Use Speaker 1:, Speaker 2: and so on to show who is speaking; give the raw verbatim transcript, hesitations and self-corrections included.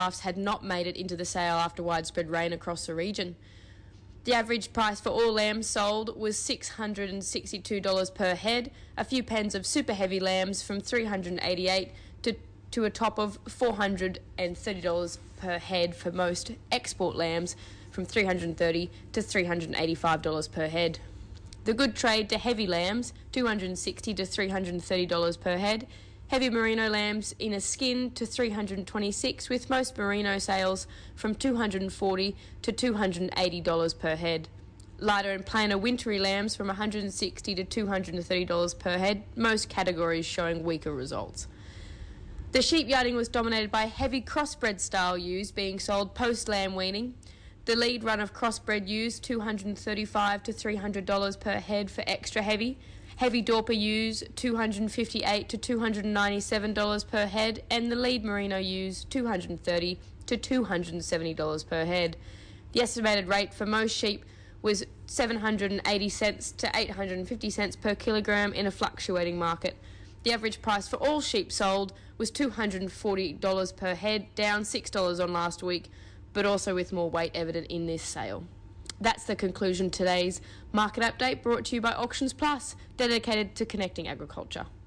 Speaker 1: calves had not made it into the sale after widespread rain across the region. The average price for all lambs sold was six hundred sixty-two dollars per head, a few pens of super heavy lambs from three hundred eighty-eight dollars to, to a top of four hundred thirty dollars per head for most export lambs, from three hundred thirty dollars to three hundred eighty-five dollars per head. The good trade to heavy lambs, two hundred sixty dollars to three hundred thirty dollars per head. Heavy merino lambs in a skin to three hundred twenty-six dollars, with most merino sales from two hundred forty dollars to two hundred eighty dollars per head. Lighter and plainer wintry lambs from one hundred sixty dollars to two hundred thirty dollars per head, most categories showing weaker results. The sheep yarding was dominated by heavy crossbred style ewes being sold post-lamb weaning. The lead run of crossbred ewes, two hundred thirty-five dollars to three hundred dollars per head for extra heavy. Heavy Dorper ewes, two hundred fifty-eight dollars to two hundred ninety-seven dollars per head, and the lead merino ewes, two hundred thirty dollars to two hundred seventy dollars per head. The estimated rate for most sheep was seven hundred eighty cents to eight hundred fifty cents per kilogram in a fluctuating market. The average price for all sheep sold was two hundred forty dollars per head, down six dollars on last week, but also with more weight evident in this sale. That's the conclusion of today's market update, brought to you by Auctions Plus, dedicated to connecting agriculture.